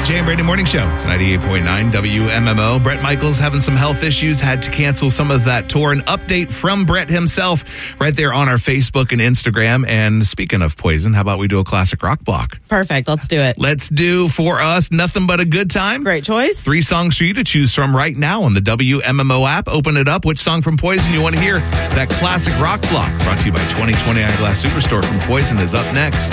Jay and Brady Morning Show. It's 98.9 WMMO. Bret Michaels having some health issues, had to cancel some of that tour. An update from Bret himself right there on our Facebook and Instagram. And speaking of Poison, how about we do a classic rock block? Perfect. Let's do it. Let's do for us Nothing But a Good Time. Great choice. 3 songs for you to choose from right now on the WMMO app. Open it up. Which song from Poison you want to hear? That classic rock block brought to you by 2020 Eyeglass Superstore from Poison is up next.